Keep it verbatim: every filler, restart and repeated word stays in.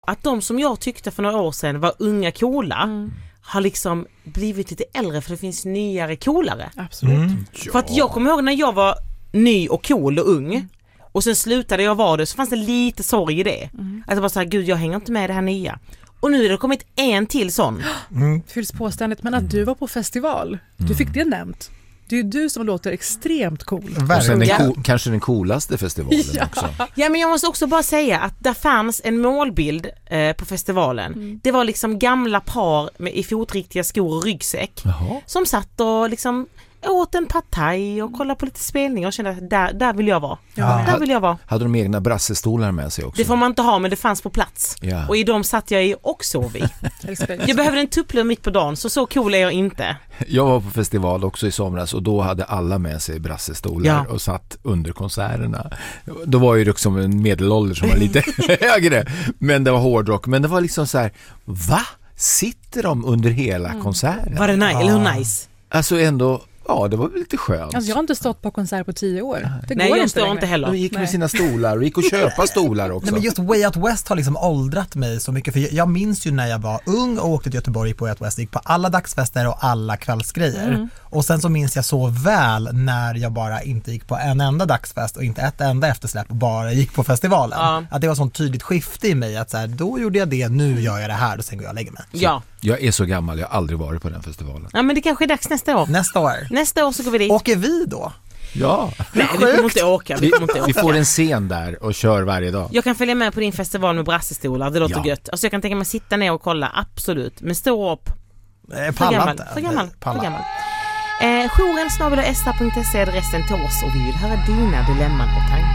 Att de som jag tyckte för några år sedan var unga coola mm. har liksom blivit lite äldre för det finns nyare coolare. Absolut. Mm. För att jag kommer ihåg när jag var ny och cool och ung mm. och sen slutade jag vara det, så fanns det lite sorg i det. Mm. Att jag bara såhär, gud jag hänger inte med det här nya. Och nu är det kommit en till sån. Mm. Fylls påständigt, men att du var på festival, du Mm. fick det nämnt. Det är du som låter extremt cool. Och sen den co- kanske den coolaste festivalen ja. också. Ja, men jag måste också bara säga att där fanns en målbild eh, på festivalen. Mm. Det var liksom gamla par med, i fotriktiga skor och ryggsäck. Jaha. Som satt och liksom åt en pad thai och kollade på lite spelningar och kände att där, där vill jag vara. Ja. Där vill jag vara. Hade de egna brassestolar med sig också? Det får man inte ha, men det fanns på plats. Ja. Och i dem satt jag i och sov i. Jag behövde en tupplur mitt på dagen, så så cool är jag inte. Jag var på festival också i somras och då hade alla med sig brassestolar ja. och satt under konserterna. Då var ju liksom en medelålder som var lite högre, men det var hårdrock. Men det var liksom så här, va? Sitter de under hela mm. konserten? Var det nice? Eller hur nice? Alltså ändå, ja, det var väl lite skönt. Alltså jag har inte stått på konsert på tio år. Det Nej, går jag inte står längre. inte heller. De gick med Nej. sina stolar och gick och köpa stolar också. Nej, men just Way Out West har liksom åldrat mig så mycket. För jag minns ju när jag var ung och åkte till Göteborg på Way Out West. Gick på alla dagsfester och alla kvällsgrejer. Mm. Och sen så minns jag så väl när jag bara inte gick på en enda dagsfest och inte ett enda eftersläpp och bara gick på festivalen. Ja. Att det var sånt tydligt skifte i mig att så här, då gjorde jag det, nu gör jag det här och sen går jag och lägger mig. Ja. Jag är så gammal, jag har aldrig varit på den festivalen. Ja, men det kanske är dags nästa år. Nästa år. Nästa år så går vi dit. Åker vi då? Ja. Nej, vi kommer inte åka. Vi, kommer inte åka. Vi får en scen där och kör varje dag. Jag kan följa med på din festival med brassestolar, det låter ja. gött. Alltså jag kan tänka mig sitta ner och kolla, absolut. Men stå upp. Eh, för gammal. För gammal. För gammal. Eh, jouren snabel-a esta punkt se är adressen till oss och vi vill höra dina dilemman och tankar.